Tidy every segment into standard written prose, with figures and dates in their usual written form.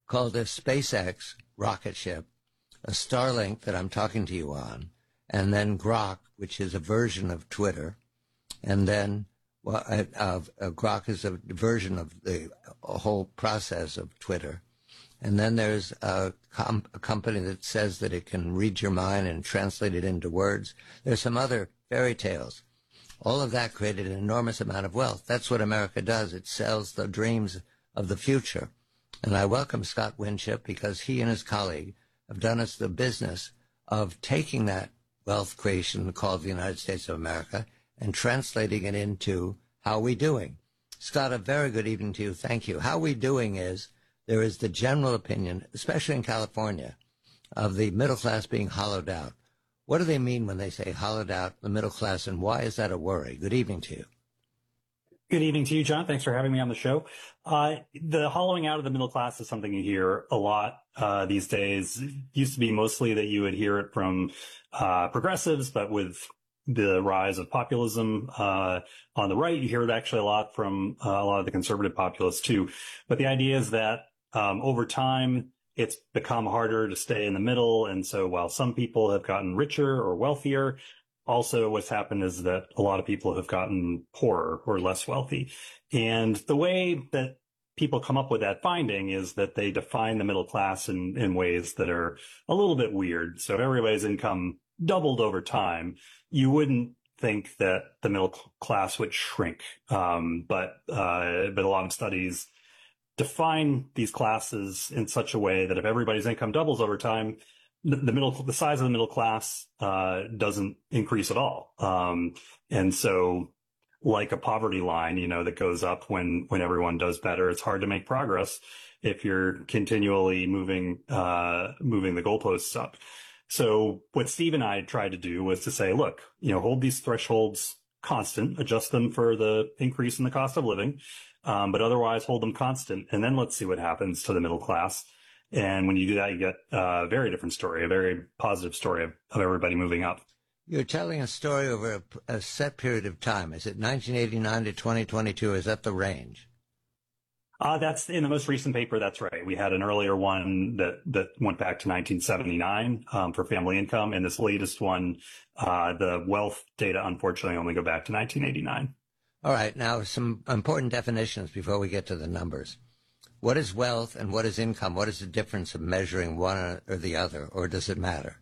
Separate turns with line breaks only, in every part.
called a SpaceX rocket ship, a Starlink that I'm talking to you on, and then which is a version of Twitter, and then Grok is a version of the whole process of Twitter. And then there's a company that says that it can read your mind and translate it into words. There's some other fairy tales. All of that created an enormous amount of wealth. That's what America does. It sells the dreams of the future. And I welcome Scott Winship because he and his colleague have done us the business of taking that wealth creation called the United States of America and translating it into how we doing. Scott, a very good evening to you. Thank you. How we doing is there is the general opinion, especially in California, of the middle class being hollowed out. What do they mean when they say hollowed out the middle class, and why is that a worry? Good evening to you.
Good evening to you, John. Thanks for having me on the show. The hollowing out of the middle class is something you hear a lot these days. It used to be mostly that you would hear it from progressives, but with the rise of populism on the right, you hear it actually a lot from a lot of the conservative populists too. But the idea is that over time, it's become harder to stay in the middle. And so while some people have gotten richer or wealthier, also what's happened is that a lot of people have gotten poorer or less wealthy. And the way that people come up with that finding is that they define the middle class in ways that are a little bit weird. So if everybody's income doubled over time, you wouldn't think that the middle class would shrink. But a lot of studies define these classes in such a way that if everybody's income doubles over time, the size of the middle class doesn't increase at all. And so like a poverty line, that goes up when everyone does better, it's hard to make progress if you're continually moving the goalposts up. So what Steve and I tried to do was to say, look, hold these thresholds constant, adjust them for the increase in the cost of living, but otherwise hold them constant. And then let's see what happens to the middle class. And when you do that, you get a very different story, a very positive story of everybody moving up.
You're telling a story over a set period of time. Is it 1989 to 2022? Is that the range?
That's in the most recent paper. That's right. We had an earlier one that went back to 1979 for family income. And this latest one, the wealth data, unfortunately, only go back to 1989.
All right. Now, some important definitions before we get to the numbers. What is wealth and what is income? What is the difference of measuring one or the other, or does it matter?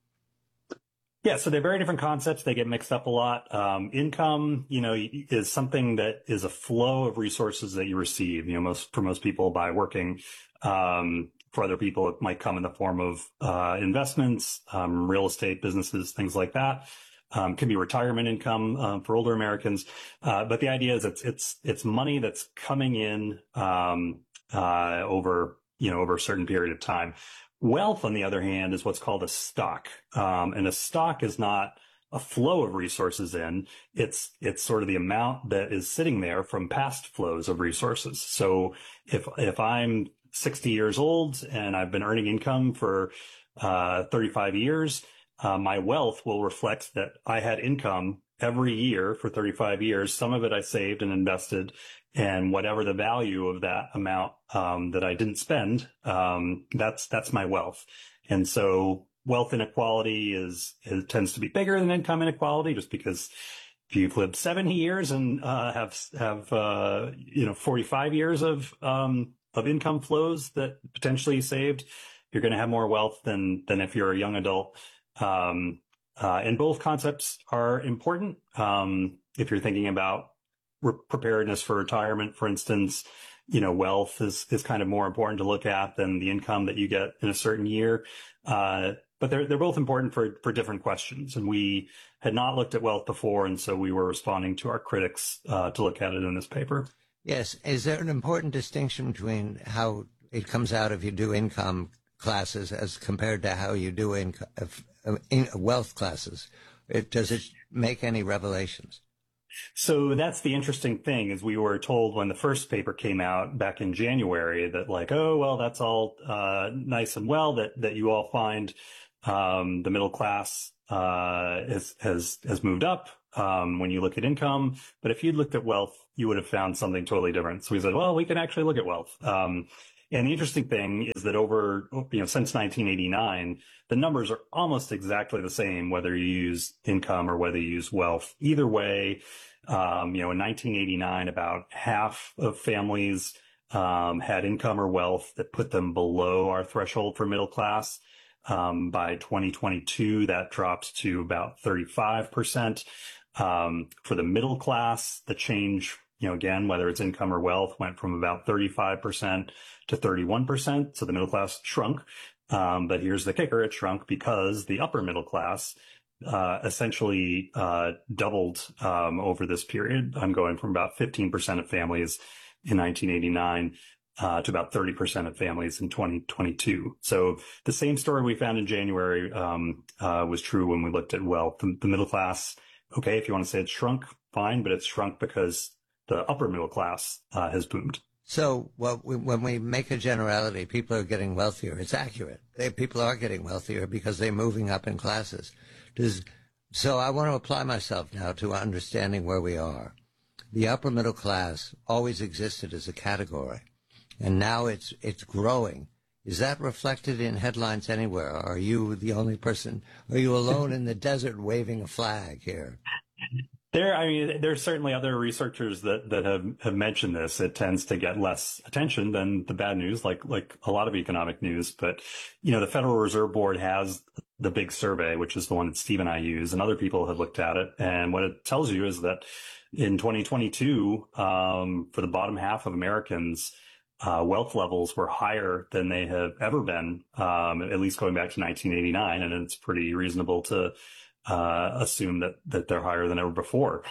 Yeah, so they're very different concepts. They get mixed up a lot. Income, is something that is a flow of resources that you receive, for most people by working. For other people, it might come in the form of investments, real estate businesses, things like that. Can be retirement income for older Americans. But the idea is it's money that's coming in over a certain period of time. Wealth, on the other hand, is what's called a stock. And a stock is not a flow of resources in. It's sort of the amount that is sitting there from past flows of resources. So if I'm 60 years old and I've been earning income for 35 years, my wealth will reflect that I had income every year for 35 years. Some of it I saved and invested, and whatever the value of that amount that I didn't spend, that's my wealth. And so wealth inequality tends to be bigger than income inequality, just because if you've lived 70 years and have 45 years of income flows that potentially you saved, you're going to have more wealth than if you're a young adult. And both concepts are important. If you're thinking about preparedness for retirement, for instance, wealth is kind of more important to look at than the income that you get in a certain year. But they're both important for different questions. And we had not looked at wealth before, and so we were responding to our critics to look at it in this paper.
Yes. Is there an important distinction between how it comes out if you do income classes as compared to how you do wealth classes? Does it make any revelations?
So that's the interesting thing, is we were told when the first paper came out back in January that that's all nice and well that you all find the middle class has moved up when you look at income. But if you'd looked at wealth, you would have found something totally different. So we said, well, we can actually look at wealth. And the interesting thing is that over, since 1989, the numbers are almost exactly the same, whether you use income or whether you use wealth. Either way, in 1989, about half of families had income or wealth that put them below our threshold for middle class. By 2022, that dropped to about 35%. For the middle class, the change, again, whether it's income or wealth, went from about 35% to 31%. So the middle class shrunk. But here's the kicker. It shrunk because the upper middle class essentially doubled over this period. I'm going from about 15% of families in 1989 to about 30% of families in 2022. So the same story we found in January was true when we looked at wealth. The middle class, okay, if you want to say it's shrunk, fine, but it's shrunk because the upper middle class has boomed.
So when we make a generality, people are getting wealthier. It's accurate. People are getting wealthier because they're moving up in classes. So I want to apply myself now to understanding where we are. The upper middle class always existed as a category, and now it's growing. Is that reflected in headlines anywhere? Are you the only person? Are you alone in the desert waving a flag here?
There's certainly other researchers that have mentioned this. It tends to get less attention than the bad news, like a lot of economic news. But, the Federal Reserve Board has the big survey, which is the one that Steve and I use, and other people have looked at it. And what it tells you is that in 2022, for the bottom half of Americans, wealth levels were higher than they have ever been, at least going back to 1989. And it's pretty reasonable to assume that they're higher than ever before.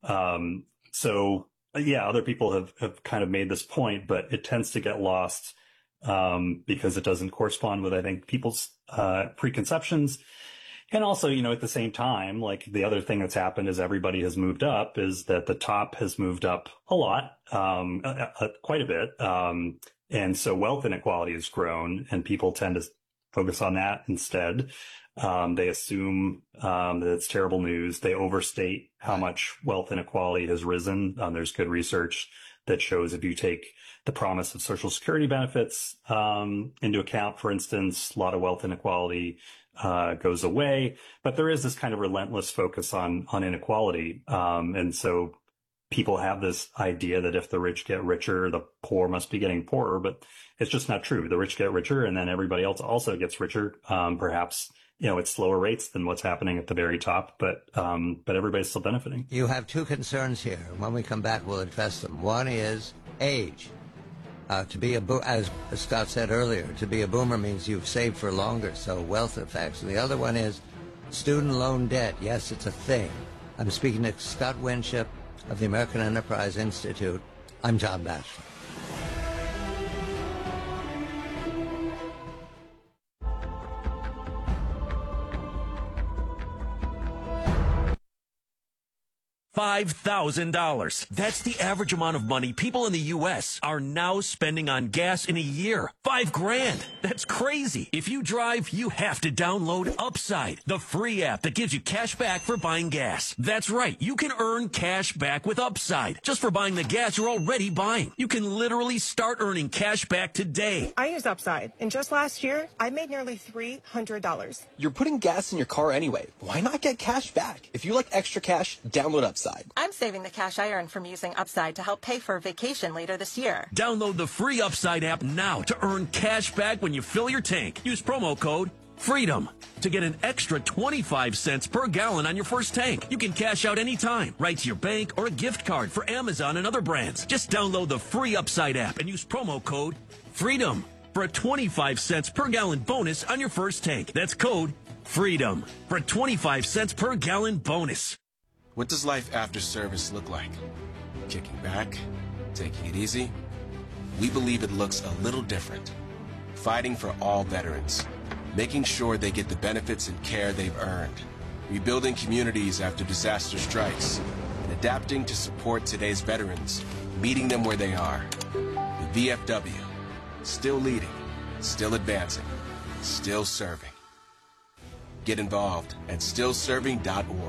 So other people have kind of made this point, but it tends to get lost because it doesn't correspond with, I think, people's preconceptions. And also, at the same time, like the other thing that's happened is everybody has moved up, is that the top has moved up a lot, quite a bit. And so wealth inequality has grown, and people tend to focus on that instead. They assume that it's terrible news. They overstate how much wealth inequality has risen. There's good research that shows if you take the promise of Social Security benefits into account, for instance, a lot of wealth inequality goes away. But there is this kind of relentless focus on inequality. And so people have this idea that if the rich get richer, the poor must be getting poorer. But it's just not true. The rich get richer, and then everybody else also gets richer, perhaps at slower rates than what's happening at the very top, but everybody's still benefiting.
You have two concerns here. When we come back, we'll address them. One is age. To be as Scott said earlier, to be a boomer means you've saved for longer, so wealth effects. And the other one is student loan debt. Yes, it's a thing. I'm speaking to Scott Winship of the American Enterprise Institute. I'm John Batchelor.
$5,000. That's the average amount of money people in the U.S. are now spending on gas in a year. $5,000. That's crazy. If you drive, you have to download Upside, the free app that gives you cash back for buying gas. That's right. You can earn cash back with Upside just for buying the gas you're already buying. You can literally start earning cash back today.
I use Upside, and just last year, I made nearly $300.
You're putting gas in your car anyway. Why not get cash back? If you like extra cash, download Upside.
I'm saving the cash I earn from using Upside to help pay for a vacation later this year.
Download the free Upside app now to earn cash back when you fill your tank. Use promo code FREEDOM to get an extra 25 cents per gallon on your first tank. You can cash out anytime, right to your bank or a gift card for Amazon and other brands. Just download the free Upside app and use promo code FREEDOM for a 25 cents per gallon bonus on your first tank. That's code FREEDOM for a 25 cents per gallon bonus.
What does life after service look like? Kicking back? Taking it easy? We believe it looks a little different. Fighting for all veterans. Making sure they get the benefits and care they've earned. Rebuilding communities after disaster strikes. And adapting to support today's veterans. Meeting them where they are. The VFW. Still leading. Still advancing. Still serving. Get involved at stillserving.org.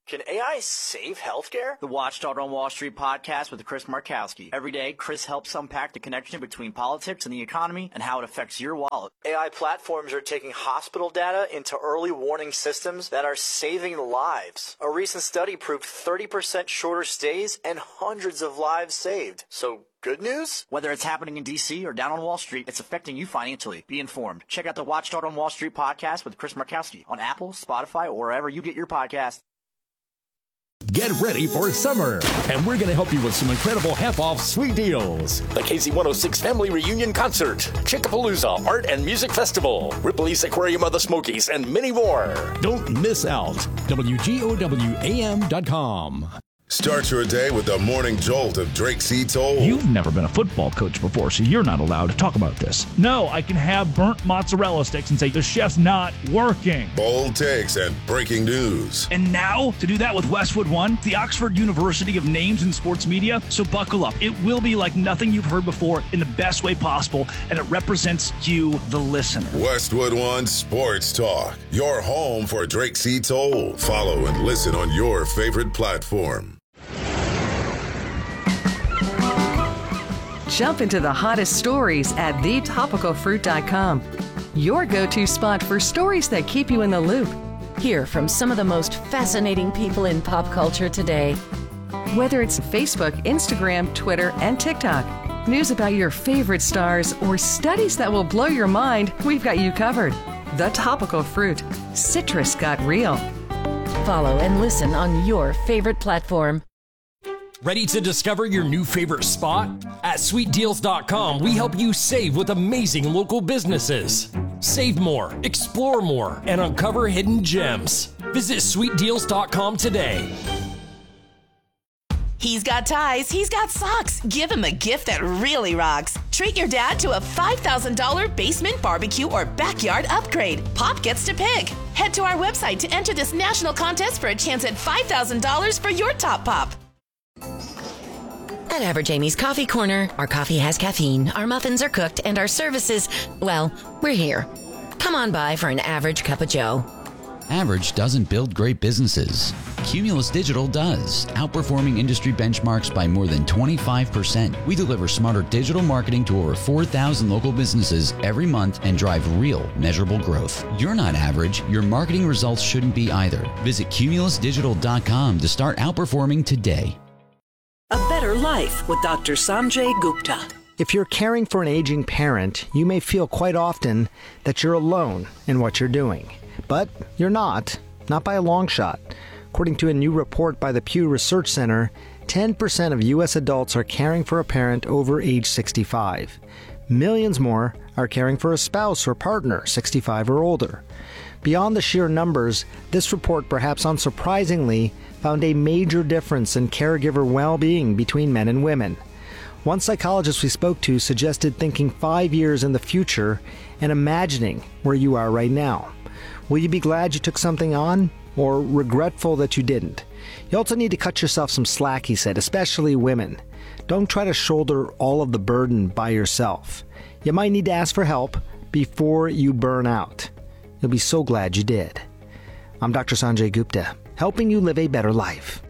Can AI save healthcare? The Watchdog on Wall Street podcast with Chris Markowski. Every day, Chris helps unpack the connection between politics and the economy and how it affects your wallet. AI platforms are taking hospital data into early warning systems that are saving lives. A recent study proved 30% shorter stays and hundreds of lives saved. So, good news? Whether it's happening in D.C. or down on Wall Street, it's affecting you financially. Be informed. Check out the Watchdog on Wall Street podcast with Chris Markowski on Apple, Spotify, or wherever you get your podcast.
Get ready for summer, and we're going to help you with some incredible half-off sweet deals.
The KZ106 Family Reunion Concert, Chickapalooza Art and Music Festival, Ripley's Aquarium of the Smokies, and many more.
Don't miss out. WGOWAM.com.
Start your day with the morning jolt of Drake C. Toll.
You've never been a football coach before, so you're not allowed to talk about this. No, I can have burnt mozzarella sticks and say the chef's not working.
Bold takes and breaking news.
And now, to do that with Westwood One, the Oxford University of Names in Sports Media. So buckle up. It will be like nothing you've heard before in the best way possible, and it represents you, the listener.
Westwood One Sports Talk, your home for Drake C. Toll. Follow and listen on your favorite platform.
Jump into the hottest stories at thetopicalfruit.com. Your go-to spot for stories that keep you in the loop.
Hear from some of the most fascinating people in pop culture today.
Whether it's Facebook, Instagram, Twitter, and TikTok, news about your favorite stars, or studies that will blow your mind, we've got you covered. The Topical Fruit. Citrus got real.
Follow and listen on your favorite platform.
Ready to discover your new favorite spot? At sweetdeals.com, we help you save with amazing local businesses. Save more, explore more, and uncover hidden gems. Visit sweetdeals.com today.
He's got ties, he's got socks. Give him a gift that really rocks. Treat your dad to a $5,000 basement barbecue or backyard upgrade. Pop gets to pick. Head to our website to enter this national contest for a chance at $5,000 for your top pop.
At Average Amy's Coffee Corner, our coffee has caffeine, our muffins are cooked, and our services, well, we're here. Come on by for an average cup of joe.
Average doesn't build great businesses. Cumulus Digital does, outperforming industry benchmarks by more than 25%. We deliver smarter digital marketing to over 4,000 local businesses every month and drive real, measurable growth. You're not average. Your marketing results shouldn't be either. Visit cumulusdigital.com to start outperforming today.
A Better Life with Dr. Sanjay Gupta.
If you're caring for an aging parent, you may feel quite often that you're alone in what you're doing. But you're not by a long shot. According to a new report by the Pew Research Center, 10% of U.S. adults are caring for a parent over age 65. Millions more are caring for a spouse or partner 65 or older. Beyond the sheer numbers, this report, perhaps unsurprisingly, found a major difference in caregiver well-being between men and women. One psychologist we spoke to suggested thinking 5 years in the future and imagining where you are right now. Will you be glad you took something on, or regretful that you didn't? You also need to cut yourself some slack, he said, especially women. Don't try to shoulder all of the burden by yourself. You might need to ask for help before you burn out. You'll be so glad you did. I'm Dr. Sanjay Gupta, helping you live a better life.